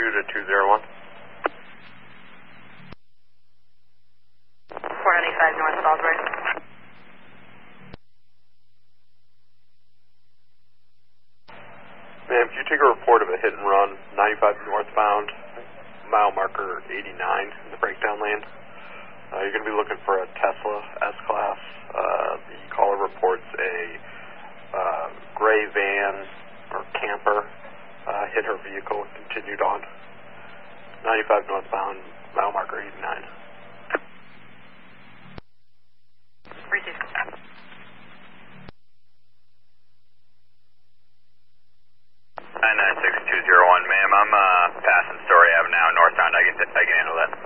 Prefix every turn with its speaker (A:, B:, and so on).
A: to 201.
B: 495 North Salisbury.
A: Ma'am, could you take a report of a hit and run, 95 northbound, mile marker 89 in the breakdown lane? You're going to be looking for a Tesla S-Class. The caller reports a gray van or camper hit her vehicle and continued on. 95 northbound, mile marker 89.
B: Received.
C: 996-201, ma'am. I'm passing Story Ave now, northbound. I can handle that.